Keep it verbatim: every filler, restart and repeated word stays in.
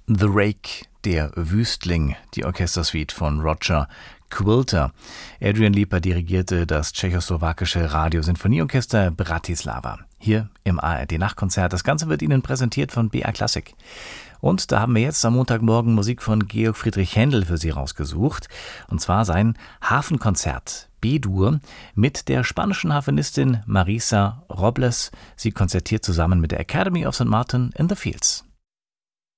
The Rake, der Wüstling, die Orchestersuite von Roger Quilter. Adrian Lieper dirigierte das tschechoslowakische Radiosinfonieorchester Bratislava. Hier im A R D-Nachtkonzert. Das Ganze wird Ihnen präsentiert von B R Classic. Und da haben wir jetzt am Montagmorgen Musik von Georg Friedrich Händel für Sie rausgesucht. Und zwar sein Hafenkonzert B-Dur mit der spanischen Harfenistin Marisa Robles. Sie konzertiert zusammen mit der Academy of Saint Martin in the Fields.